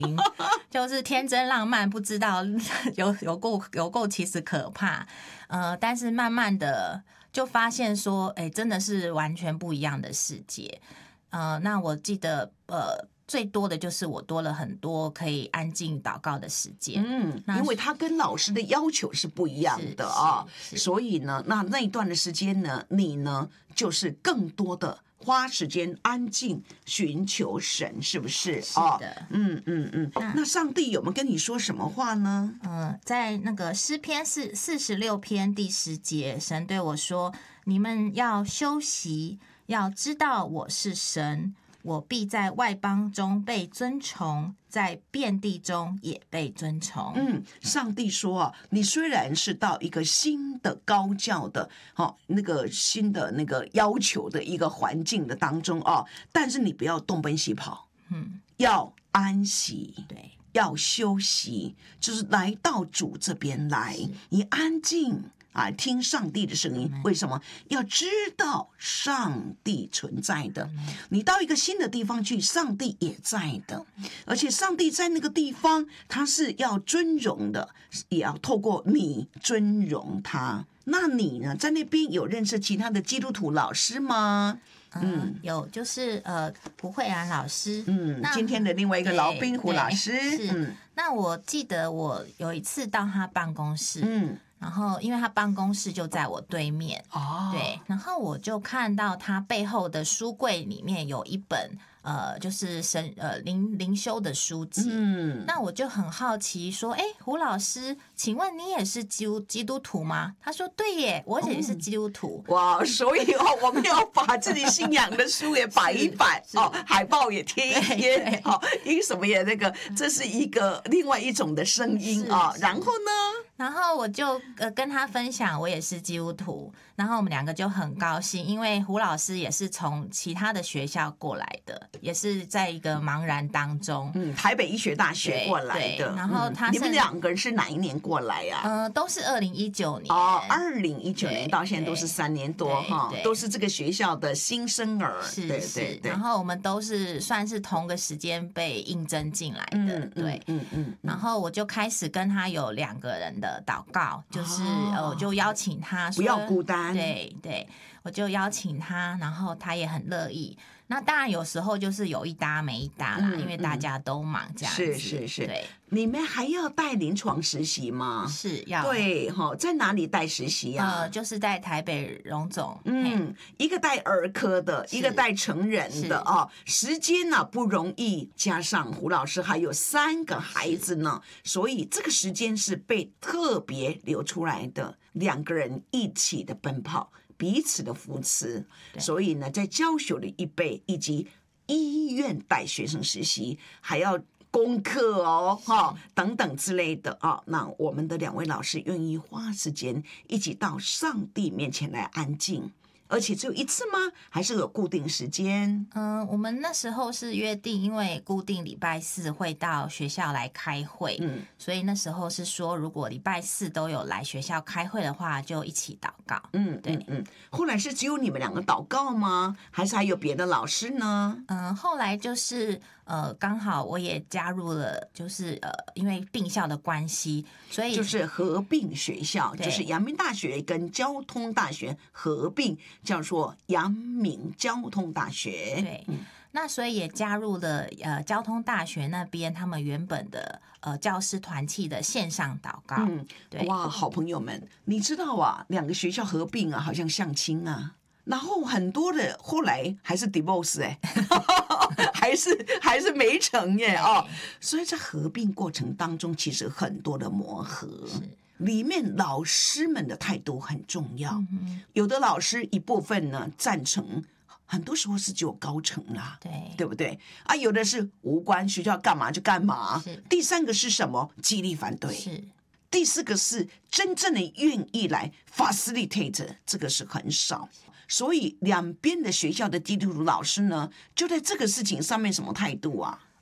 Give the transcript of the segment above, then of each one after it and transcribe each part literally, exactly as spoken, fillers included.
就是天真浪漫，不知道有有够有够其实可怕。呃，但是慢慢的就发现说，哎，真的是完全不一样的世界。呃，那我记得呃。最多的就是我多了很多可以安静祷告的时间， 嗯，因为他跟老师的要求是不一样的啊，所以呢，那那一段的时间呢，你呢就是更多的花时间安静寻求神，是不是？ 是的，哦、 嗯嗯嗯。那, 那上帝有没有跟你说什么话呢？ 嗯、呃，在那个诗篇四四十六篇第十节，神对我说：“你们要休息，要知道我是神。”我必在外邦中被尊崇，在遍地中也被尊崇。 嗯，上帝说啊，你虽然是到一个新的高教的，哦，那个新的那个要求的一个环境的当中啊，但是你不要东奔西跑，嗯，要安息， 对， 要休息，就是来到主这边来，你安静。啊，听上帝的声音，为什么要知道上帝存在的？你到一个新的地方去，上帝也在的，而且上帝在那个地方，他是要尊荣的，也要透过你尊荣他。那你呢，在那边有认识其他的基督徒老师吗？ 嗯，有，就是呃，胡慧兰老师， 嗯，今天的另外一个老兵胡老师， 是。 嗯， 那我记得我有一次到他办公室， 嗯。 然后，因为他办公室就在我对面， 哦， 对，然后我就看到他背后的书柜里面有一本呃，就是神呃灵灵修的书籍，嗯，那我就很好奇说，哎，胡老师，请问你也是基督基督徒吗？他说，对耶，我也是基督徒。 哦、哇，所以哦，我们要把自己信仰的书也摆一摆哦，海报也贴一贴，哦，因什么也那个，这是一个另外一种的声音啊、哦。然后呢？ 然后我就呃跟他分享我也是基督徒，然后我们两个就很高兴，因为胡老师也是从其他的学校过来的，也是在一个茫然当中， 嗯，台北医学大学过来的。 然后他、 嗯、你们两个人是哪一年过来呀、 啊？呃，都是二零一九年哦，二零一九年到现在都是三年多哈，都是这个学校的新生儿， 是对对对。 然后我们都是算是同个时间被应征进来的， 嗯、 对， 嗯 嗯, 嗯。 然后我就开始跟他有两个人的祷告，就是、哦、呃，我就邀请他说， 不要孤单， 对对，我就邀请他，然后他也很乐意。那当然有时候就是有一搭没一搭啦，嗯、因为大家都忙这样子。 是是是， 对。 你们还要带临床实习吗？ 是要。 对哈，在哪里带实习啊？ 呃，就是在台北荣总。 嗯，一个带儿科的，一个带成人的啊、哦，时间呢、啊、不容易，加上胡老师还有三个孩子呢，所以这个时间是被特别留出来的，两个人一起的奔跑。彼此的扶持，所以呢，在教学的一辈以及医院带学生实习，还要功课哦，哈等等之类的啊。那我们的两位老师愿意花时间一起到上帝面前来安静。而且只有一次吗？还是有固定时间？ 嗯，我们那时候是约定，因为固定礼拜四会到学校来开会，嗯，所以那时候是说，如果礼拜四都有来学校开会的话，就一起祷告。 嗯，对，嗯嗯。后来是只有你们两个祷告吗？还是还有别的老师呢？ 嗯，后来就是呃，刚好我也加入了，就是呃，因为并校的关系，所以就是合并学校，就是阳明大学跟交通大学合并。叫做阳明交通大学， 对，嗯、那所以也加入了呃交通大学那边他们原本的呃教师团契的线上祷告。 嗯，对，哇，好朋友们，你知道啊，两个学校合并啊，好像相亲啊，然后很多的后来还是 divorce 哎、欸，还是还是没成耶哦，所以在合并过程当中，其实很多的磨合。里面老师们的态度很重要，嗯、有的老师一部分呢赞成，很多时候是只有高层啦， 对对不对啊？有的是无关学校干嘛就干嘛。第三个是什么？极力反对。 是。 第四个是真正的愿意来 facilitate， 这个是很少。所以两边的学校的基督徒老师呢，就在这个事情上面什么态度啊？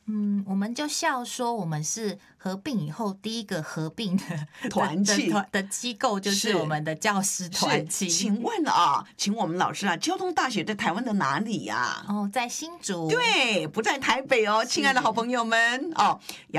嗯，我们就笑说，我们是合并以后第一个合并的团契的, 的, 的机构，就是我们的教师团契。 请问啊，请我们老师啊，交通大学在台湾的哪里呀、 啊？哦，在新竹。 对，不在台北哦，亲爱的好朋友们哦。